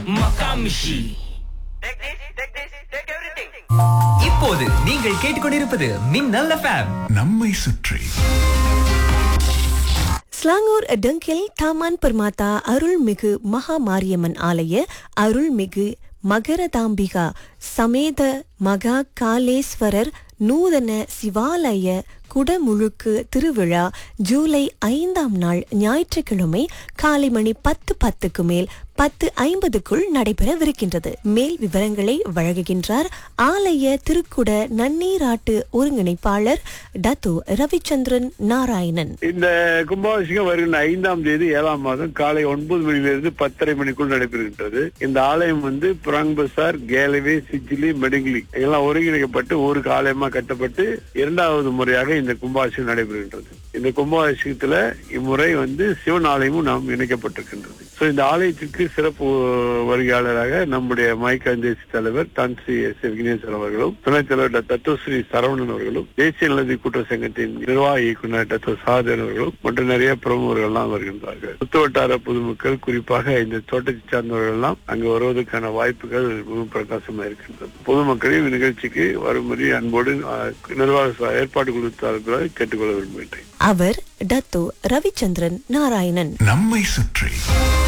Makamishi. இப்போது நீங்கள் கேட்டுக்கொண்டிருப்பது மின்னல் எஃப்எம். நம்மை சுற்றி ஸ்லாங்கூர் டங்கில் தாமான் பர்மாத்தா அருள்மிகு மகா மாரியம்மன் ஆலய அருள்மிகு மகரதாம்பிகா சமேத மகா காலேஸ்வரர் நூதன சிவாலய குடமுழுக்கு திருவிழா ஜூலை 5ஆம் நாள் ஞாயிற்றுக்கிழமை காலை மணி 10:10க்கு மேல் 10:50க்குள் நடைபெறவிருக்கின்றது. மேல் விவரங்களை வழங்குகின்றார் ஆலய திருக்குட நன்னீராட்டு ஒருங்கிணைப்பாளர் டத்தோ ரவிச்சந்திரன் நாராயணன். இந்த கும்பாபிஷேகம் வருகின்ற 5ஆம் தேதி 7ஆம் மாதம் காலை 9 மணியிலிருந்து 10:30 மணிக்குள் நடைபெறுகின்றது. இந்த ஆலயம் புராங் பசார், கேலவே, சிச்சிலி, மெடுங்கிலி எல்லாம் ஒருங்கிணைக்கப்பட்டு ஒரு ஆலயமா கட்டப்பட்டு 2வது முறையாக இந்த கும்பாபிஷேகம் நடைபெறுகின்றது. இந்த கும்பாபிஷேகத்துல இம்முறை சிவன் ஆலயமும் நாம் இணைக்கப்பட்டிருக்கின்றது. இந்த ஆலயத்திற்கு சிறப்பு வருகையாளராக நம்முடைய மைக்காந்தேசி தலைவர் தான்ஸ்ரீ எஸ் விக்னேஸ்வர் அவர்களும், துணைத் தலைவர் தத்துவஸ்ரீ சரவணன் அவர்களும், தேசிய நலதி கூட்ட சங்கத்தின் நிர்வாக இயக்குநர் டாக்டர் சாதன் அவர்களும் மற்றும் நிறைய பிரமுகர்கள் எல்லாம் வருகின்றார்கள். சுற்றுவட்டார பொதுமக்கள், குறிப்பாக இந்த தோட்டத்தை சார்ந்தவர்கள் எல்லாம் அங்கு வருவதற்கான வாய்ப்புகள் மிகவும் பிரகாசமா இருக்கின்றது. பொதுமக்களையும் நிகழ்ச்சிக்கு வரும்படி அன்போடு நிர்வாக ஏற்பாடு குழு சார்பாக கேட்டுக்கொள்ள விரும்புகின்றேன். அவர் டத்தோ ரவிச்சந்திரன் நாராயணன். நம்மை சுற்றி